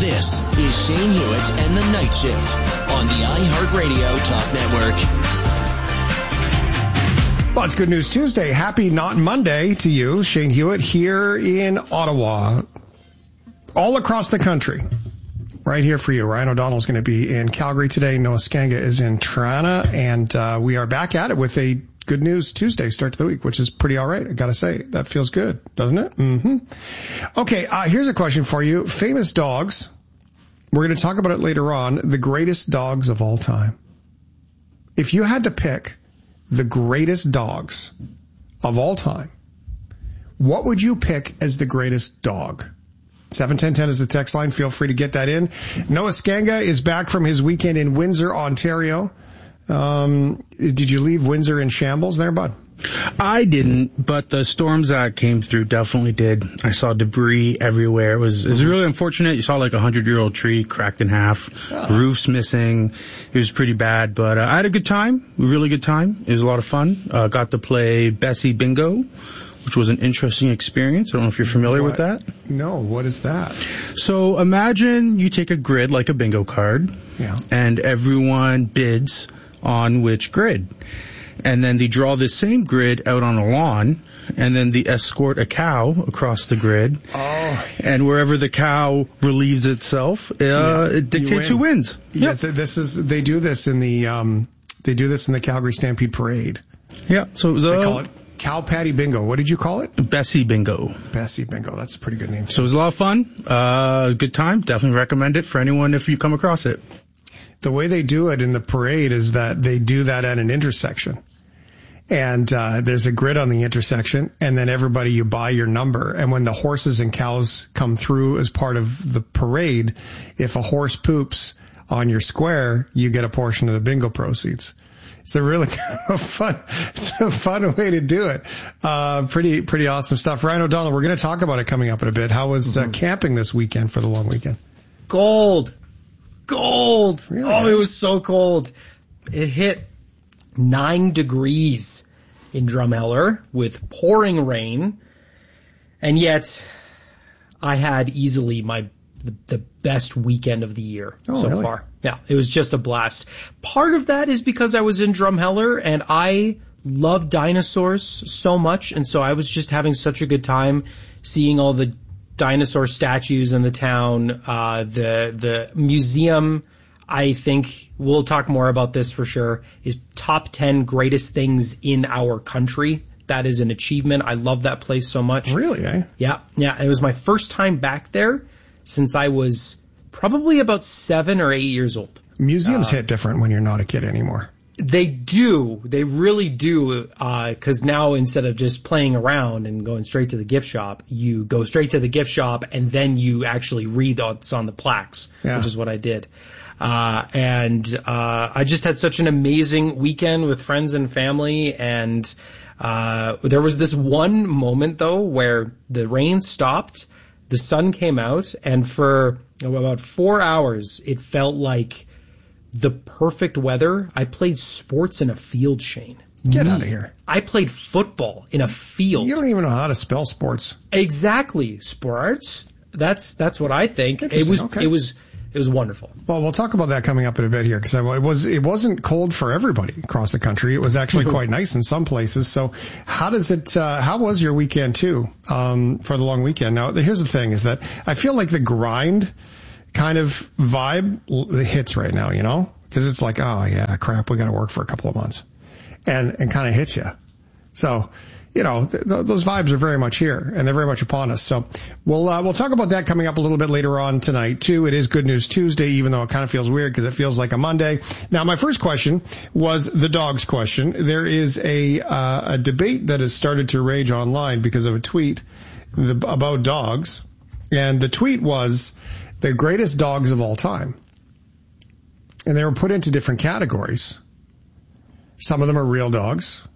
This is Shane Hewitt and the Night Shift on the iHeartRadio Talk Network. Well, it's Good News Tuesday. Happy Not Monday to you. Shane Hewitt here in Ottawa. All across the country. Right here for you. Ryan O'Donnell's going to be in Calgary today. Noah Skanga is in Toronto. And we are back at it with a Good News Tuesday start to the week, which is pretty all right. I got to say, that feels good, doesn't it? Mm-hmm. Okay, here's a question for you. Famous dogs. We're going to talk about it later on. The greatest dogs of all time. If you had to pick the greatest dogs of all time, what would you pick as the greatest dog? 71010 is the text line. Feel free to get that in. Noah Skanga is back from his weekend in Windsor, Ontario. Did you leave Windsor in shambles there, bud? I didn't, but the storms that came through definitely did. I saw debris everywhere. It was really unfortunate. You saw like a 100-year-old tree cracked in half, roofs missing. It was pretty bad, but I had a good time, a really good time. It was a lot of fun. Got to play Bessie Bingo, which was an interesting experience. I don't know if you're familiar with that. No, what is that? So imagine you take a grid like a bingo card, and everyone bids on which grid. And then they draw this same grid out on a lawn, and then they escort a cow across the grid. Oh. And wherever the cow relieves itself, it dictates who wins. Yeah, they do this in the Calgary Stampede Parade. Yeah, so it was they call it Cow Patty Bingo. What did you call it? Bessie Bingo. Bessie Bingo. That's a pretty good name. So it was a lot of fun. Good time. Definitely recommend it for anyone if you come across it. The way they do it in the parade is that they do that at an intersection. And there's a grid on the intersection, and then everybody, you buy your number. And when the horses and cows come through as part of the parade, if a horse poops on your square, you get a portion of the bingo proceeds. It's a really fun way to do it. Pretty awesome stuff. Ryan O'Donnell, we're going to talk about it coming up in a bit. How was camping this weekend for the long weekend? Cold. Really? Oh, it was so cold. It hit 9 degrees in Drumheller with pouring rain. And yet I had easily the best weekend of the year so far. Yeah, it was just a blast. Part of that is because I was in Drumheller and I love dinosaurs so much. And so I was just having such a good time seeing all the dinosaur statues in the town. The museum, I think we'll talk more about this for sure, is top 10 greatest things in our country. That is an achievement. I love that place so much. Really, eh? Yeah. It was my first time back there since I was probably about 7 or 8 years old. Museums hit different when you're not a kid anymore. They do. They really do. Because now instead of just playing around and going straight to the gift shop, you go straight to the gift shop and then you actually read what's on the plaques, which is what I did. I just had such an amazing weekend with friends and family. And there was this one moment, though, where the rain stopped, the sun came out, and for about 4 hours, it felt like the perfect weather. I played sports in a field, Shane. Get out of here. I played football in a field. You don't even know how to spell sports. Exactly. Sports. That's what I think. It was wonderful. Well, we'll talk about that coming up in a bit here, because it wasn't cold for everybody across the country. It was actually quite nice in some places. So how was your weekend too, for the long weekend? Now, here's the thing is that I feel like the grind kind of vibe hits right now, because it's like, oh yeah, crap, we got to work for a couple of months, and kind of hits you. So, those vibes are very much here, and they're very much upon us. So we'll talk about that coming up a little bit later on tonight too. It is Good News Tuesday, even though it kind of feels weird because it feels like a Monday. Now, my first question was the dogs question. There is a debate that has started to rage online because of a tweet about dogs, and the tweet was the greatest dogs of all time. And they were put into different categories. Some of them are real dogs.